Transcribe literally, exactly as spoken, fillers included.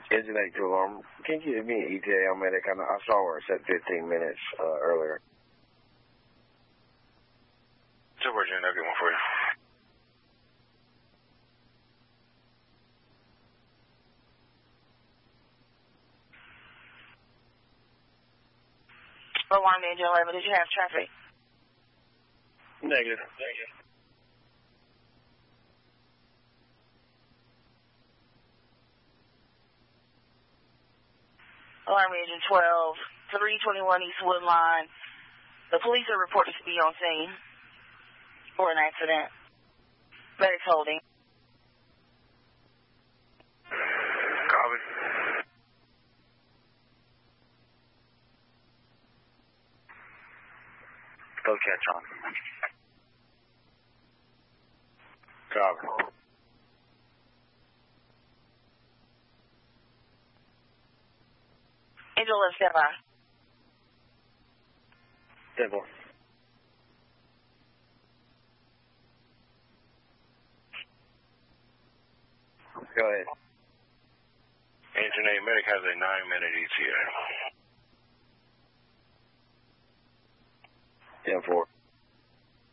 Engine eight to alarm. Can you give me an E T A on medic? I, I saw her set fifteen minutes uh, earlier. Two Virginia, I'll get one for you. Alarm engine eleven, did you have traffic? Negative. Negative. Alarm engine twelve, three twenty-one East Woodline. The police are reported to be on scene for an accident. Medic's holding. Copy. Go catch on. Copy. Angel lift, stand by. ten four. Go ahead. Engine eight, medic has a nine minute E T A. ten four.